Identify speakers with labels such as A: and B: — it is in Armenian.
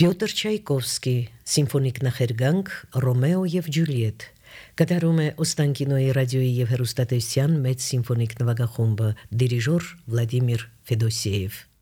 A: Պյոտր Չայկովսկի սիմֆոնիկ նախերգանք Ռոմեո եւ Ջուլիետ կատարում է Օստանկինոյի ռադիոյի եւ հեռուստատեսության մեծ սիմֆոնիկ նվագախումբը դիրիժոր Վլադիմիր Ֆեդոսիեև